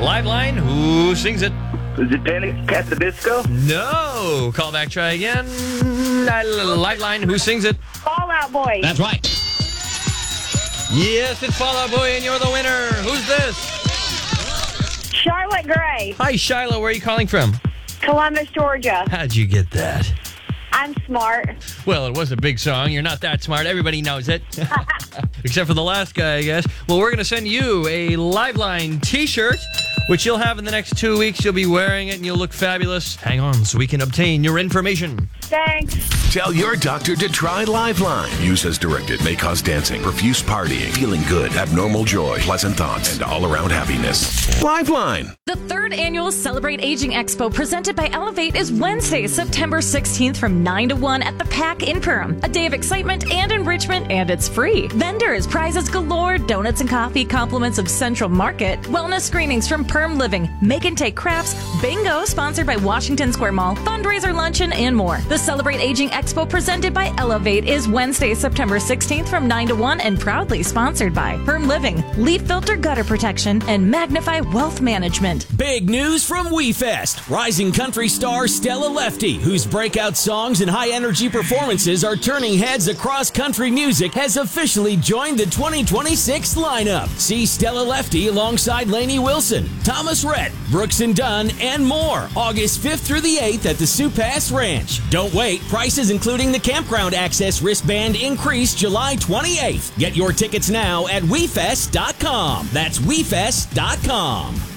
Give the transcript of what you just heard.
Live line, who sings it? Is it Panic at the Disco? No. Call back, try again. Live line, who sings it? Fall Out Boy. That's right. Yes, it's Fall Out Boy, and you're the winner. Who's this? Charlotte Gray. Hi, Shiloh. Where are you calling from? Columbus, Georgia. How'd you get that? I'm smart. Well, it was a big song. You're not that smart. Everybody knows it. Except for the last guy, I guess. Well, we're going to send you a Live Line t-shirt, which you'll have in the next 2 weeks. You'll be wearing it, and you'll look fabulous. Hang on so we can obtain your information. Thanks. Tell your doctor to try Liveline. Use as directed. May cause dancing, profuse partying, feeling good, abnormal joy, pleasant thoughts, and all-around happiness. Liveline. The third annual Celebrate Aging Expo presented by Elevate is Wednesday, September 16th from 9 to 1 at the PAC in Perham. A day of excitement and enrichment, and it's free. Vendors, prizes galore, donuts and coffee, compliments of Central Market, wellness screenings from Perm Living, Make and Take Crafts, bingo sponsored by Washington Square Mall, fundraiser luncheon, and more. The Celebrate Aging Expo presented by Elevate is Wednesday, September 16th from 9 to 1 and proudly sponsored by Perm Living, Leaf Filter Gutter Protection, and Magnify Wealth Management. Big news from WeFest. Rising country star Stella Lefty, whose breakout songs and high-energy performances are turning heads across country music, has officially joined the 2026 lineup. See Stella Lefty alongside Lainey Wilson, Thomas Rhett, Brooks and Dunn, and more, August 5th through the 8th at the Sioux Pass Ranch. Don't wait. Prices including the campground access wristband increase July 28th. Get your tickets now at WeFest.com. That's WeFest.com.